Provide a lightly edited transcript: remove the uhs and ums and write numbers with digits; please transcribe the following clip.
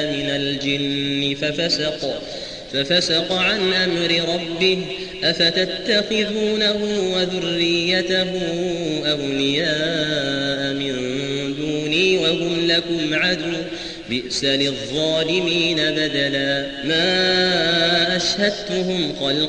من الجن ففسق عن أمر ربه أفتتخذونه وذريته أولياء من دوني وهم لكم عدو بئس للظالمين بدلا ما أشهدتهم خلق